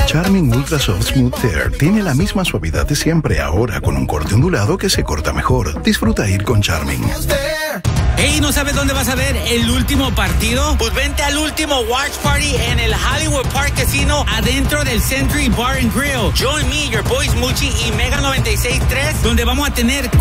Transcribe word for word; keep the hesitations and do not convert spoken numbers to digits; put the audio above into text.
Charmin Ultra Soft Smooth Tear tiene la misma suavidad de siempre, ahora con un corte ondulado que se corta mejor. Disfruta ir con Charmin. Hey, ¿no sabes dónde vas a ver el último partido? Pues vente al último Watch Party en el Hollywood Park Casino adentro del Century Bar and Grill. Join me, your boys Muchi y Mega noventa y seis punto tres, donde vamos a tener